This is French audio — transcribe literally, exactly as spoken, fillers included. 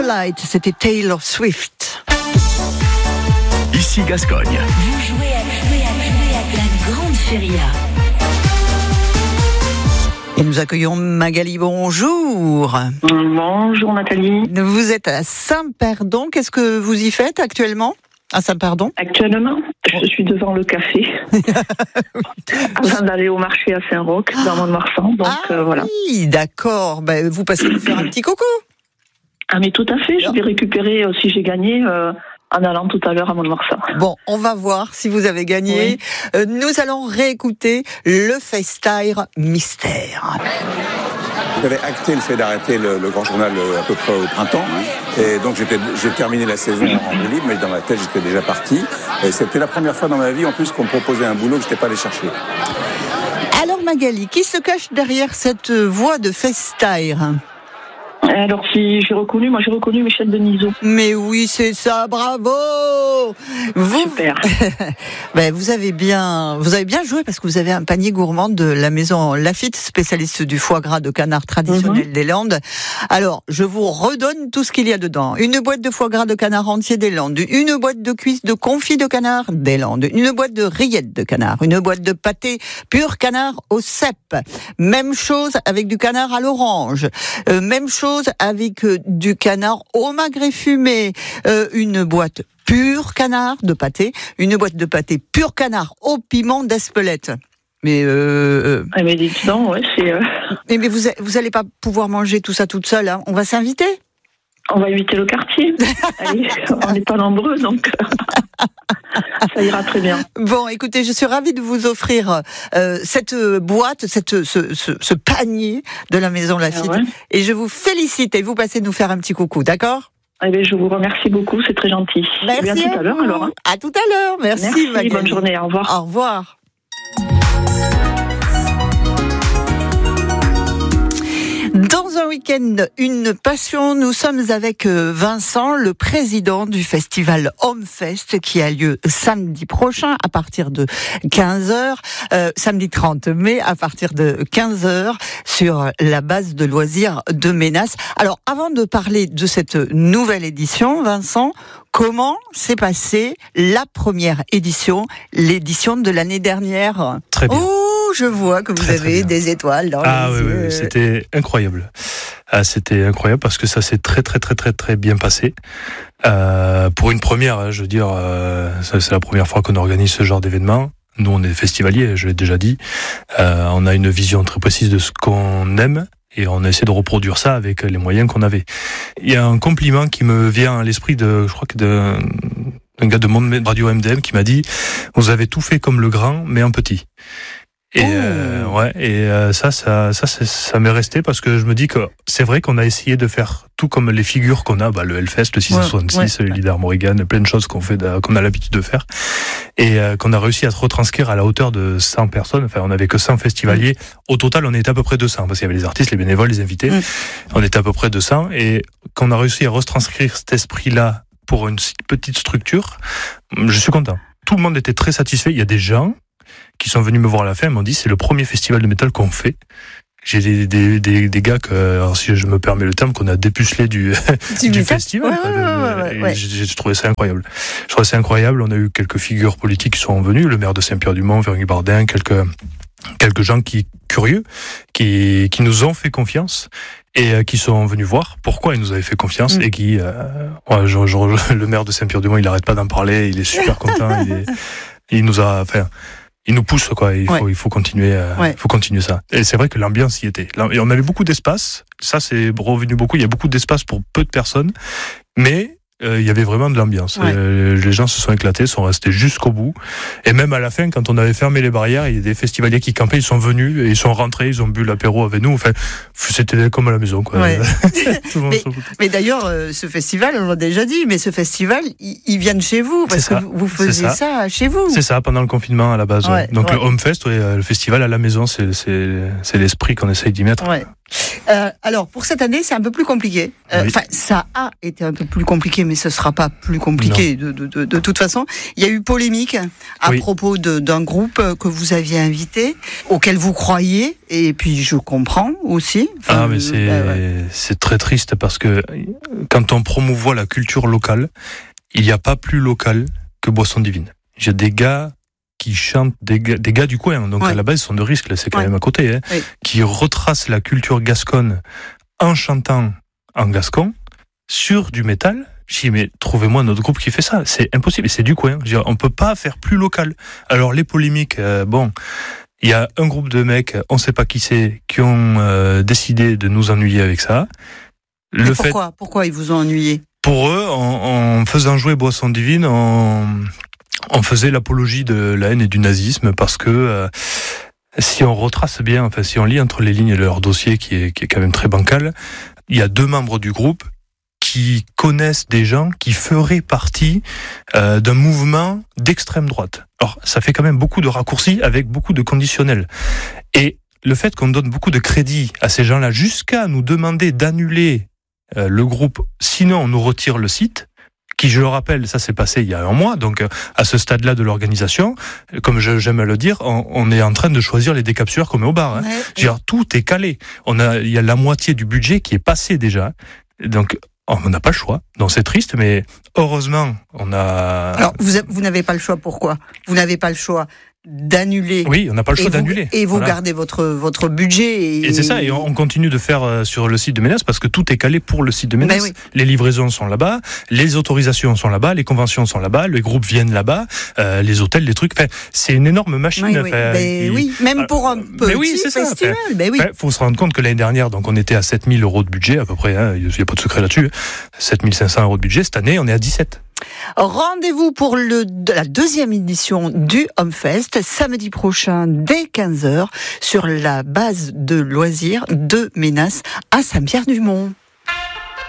Starlight, c'était Taylor Swift. Ici Gascogne. Vous jouez à jouer à jouer à la grande feria. Et nous accueillons Magali, bonjour. Bonjour Nathalie. Vous êtes à Saint-Perdon, qu'est-ce que vous y faites actuellement à Saint-Perdon? Actuellement, je suis devant le café, avant d'aller au marché à Saint-Roch, dans Mont-de-Marsan, donc ah, euh, voilà. Oui, d'accord, ben, vous passez nous faire un petit coucou. Ah mais tout à fait, je vais récupérer euh, si j'ai gagné euh, en allant tout à l'heure à Mont-de-Marsan. Bon, on va voir si vous avez gagné. Oui. Euh, nous allons réécouter le FaceTime mystère. J'avais acté le fait d'arrêter le, le grand journal à peu près au printemps. Et donc j'étais, j'ai terminé la saison en roue libre, mais dans ma tête j'étais déjà parti. Et c'était la première fois dans ma vie en plus qu'on me proposait un boulot que je n'étais pas allé chercher. Alors Magali, qui se cache derrière cette voix de FaceTime? Alors si j'ai reconnu, moi j'ai reconnu Michel Denisot. Mais oui, c'est ça, bravo. Vous, Super. ben, vous avez bien, vous avez bien joué parce que vous avez un panier gourmand de la maison Lafitte, spécialiste du foie gras de canard traditionnel mm-hmm. des Landes. Alors, je vous redonne tout ce qu'il y a dedans. Une boîte de foie gras de canard entier des Landes, une boîte de cuisses de confit de canard des Landes, une boîte de rillettes de canard, une boîte de pâté pur canard au cèpe. Même chose avec du canard à l'orange. Euh, même chose avec euh, du canard au magret fumé, euh, une boîte pur canard de pâté, une boîte de pâté pur canard au piment d'Espelette. Mais euh, ah mais dites donc, ouais, c'est. Euh... Mais, mais vous vous allez pas pouvoir manger tout ça toute seule, hein. On va s'inviter. On va éviter le quartier. Allez, on n'est pas nombreux, donc ça ira très bien. Bon, écoutez, je suis ravie de vous offrir euh, cette boîte, cette, ce, ce, ce panier de la maison Lafitte. Ah ouais. Et je vous félicite et vous passez nous faire un petit coucou, d'accord? Eh bien, je vous remercie beaucoup, c'est très gentil. Merci. Et bien, à tout à l'heure, alors. Hein. À tout à l'heure, merci, merci Magali. Bonne journée, au revoir. Au revoir. Dans un week-end, une passion, nous sommes avec Vincent, le président du festival Homefest qui a lieu samedi prochain à partir de quinze heures, euh, samedi trente mai à partir de quinze heures sur la base de loisirs de Ménas. Alors, avant de parler de cette nouvelle édition, Vincent, comment s'est passée la première édition, l'édition de l'année dernière? Très bien. Oh, je vois que vous très, avez très des étoiles dans ah, les oui, yeux. Oui, c'était incroyable. Ah, c'était incroyable parce que ça s'est très très très très très bien passé. Euh, pour une première, je veux dire, euh, c'est la première fois qu'on organise ce genre d'événement. Nous, on est festivaliers, je l'ai déjà dit. Euh, on a une vision très précise de ce qu'on aime. Et on a essayé de reproduire ça avec les moyens qu'on avait. Il y a un compliment qui me vient à l'esprit de, je crois que de, d'un gars de Monde Radio M D M qui m'a dit, vous avez tout fait comme le grand, mais en petit. Et, euh, ouais, et euh, ça, ça, ça, ça, ça m'est resté parce que je me dis que c'est vrai qu'on a essayé de faire tout comme les figures qu'on a, bah, le Hellfest, le six cent soixante-six, ouais, ouais. le Leader Morrigan, plein de choses qu'on fait, qu'on a l'habitude de faire, et euh, qu'on a réussi à se retranscrire à la hauteur de cent personnes. Enfin, on n'avait que cent festivaliers. Mmh. Au total, on était à peu près deux cents parce qu'il y avait les artistes, les bénévoles, les invités. Mmh. On était à peu près deux cents, et qu'on a réussi à retranscrire cet esprit-là pour une petite structure. Je suis content. Tout le monde était très satisfait. Il y a des gens qui sont venus me voir à la fin, m'ont dit c'est le premier festival de métal qu'on fait. J'ai des, des, des, des gars que, alors si je me permets le terme, qu'on a dépucelé du, du, du festival. Ouais, ouais, ouais, ouais. J'ai, j'ai trouvé ça incroyable. Je trouvais ça incroyable. On a eu quelques figures politiques qui sont venues, le maire de Saint-Pierre-du-Mont, Véronique Bardin, quelques, quelques gens qui, curieux, qui, qui nous ont fait confiance et qui sont venus voir pourquoi ils nous avaient fait confiance mmh. et qui, euh, ouais, je, je, le maire de Saint-Pierre-du-Mont, il arrête pas d'en parler, il est super content, il est, il nous a, enfin, il nous pousse, quoi. Il faut, ouais. il faut continuer, euh, ouais. il faut continuer ça. Et c'est vrai que l'ambiance y était. Et on avait beaucoup d'espace. Ça, c'est revenu beaucoup. Il y a beaucoup d'espace pour peu de personnes. Mais, euh, il y avait vraiment de l'ambiance. Ouais. Euh, les gens se sont éclatés, sont restés jusqu'au bout. Et même à la fin, quand on avait fermé les barrières, il y a des festivaliers qui campaient, ils sont venus et ils sont rentrés, ils ont bu l'apéro avec nous. Enfin, c'était comme à la maison, quoi. Ouais. mais, mais d'ailleurs, euh, ce festival, on l'a déjà dit, mais ce festival, il, il vient de chez vous, parce que vous faisiez ça. ça chez vous. C'est ça, pendant le confinement à la base. Ouais. Ouais. Donc ouais. le Homefest, ouais, le festival à la maison, c'est, c'est, c'est l'esprit qu'on essaye d'y mettre. Ouais. Euh, alors, pour cette année, c'est un peu plus compliqué. Enfin, euh, oui. ça a été un peu plus compliqué, mais ce ne sera pas plus compliqué de, de, de, de toute façon. Il y a eu polémique à oui. propos de, d'un groupe que vous aviez invité, auquel vous croyez, et puis je comprends aussi. Enfin, ah, mais c'est, bah, ouais. c'est très triste parce que quand on promouvoit la culture locale, il n'y a pas plus local que Boisson Divine. J'ai des gars qui chantent, des gars, des gars du coin, donc ouais. à la base ils sont de risque, là, c'est quand ouais. même à côté, hein, oui. qui retracent la culture gasconne en chantant en gascon sur du métal. Je dis, mais trouvez-moi notre groupe qui fait ça, c'est impossible, et c'est du coin. Je dis, on peut pas faire plus local. Alors les polémiques, euh, bon, il y a un groupe de mecs, on sait pas qui c'est, qui ont euh, décidé de nous ennuyer avec ça. Le mais pourquoi fait, pourquoi ils vous ont ennuyé? Pour eux, en, en faisant jouer Boisson Divine, en on faisait l'apologie de la haine et du nazisme parce que euh, si on retrace bien, enfin si on lit entre les lignes de leur dossier qui est, qui est quand même très bancal, il y a deux membres du groupe qui connaissent des gens qui feraient partie euh, d'un mouvement d'extrême droite. Alors ça fait quand même beaucoup de raccourcis avec beaucoup de conditionnels. Et le fait qu'on donne beaucoup de crédit à ces gens-là jusqu'à nous demander d'annuler euh, le groupe, sinon on nous retire le site, qui, je le rappelle, ça s'est passé il y a un mois, donc à ce stade-là de l'organisation, comme je, j'aime à le dire, on, on est en train de choisir les décapsueurs comme au bar. Hein. Ouais, ouais. Tout est calé. On a, il y a la moitié du budget qui est passé déjà, donc on n'a pas le choix. Donc c'est triste, mais heureusement, on a... Alors, vous, vous n'avez pas le choix, pourquoi ? Vous n'avez pas le choix d'annuler. Oui, on n'a pas le choix et d'annuler. Vous, et vous voilà. gardez votre, votre budget. Et... et c'est ça, et on continue de faire euh, sur le site de Ménès parce que tout est calé pour le site de Ménès. Oui. Les livraisons sont là-bas, les autorisations sont là-bas, les conventions sont là-bas, les groupes viennent là-bas, euh, les hôtels, les trucs. Enfin, c'est une énorme machine. Oui, oui. Ben, qui... oui. même pour un petit mais oui, c'est festival. Il ben oui. faut se rendre compte que l'année dernière, donc on était à sept mille euros de budget à peu près, hein, il n'y a pas de secret là-dessus, sept mille cinq cents euros de budget. Cette année, on est à dix-sept. Rendez-vous pour le, la deuxième édition du Homefest, samedi prochain dès quinze heures, sur la base de loisirs de Ménas à Saint-Pierre-du-Mont.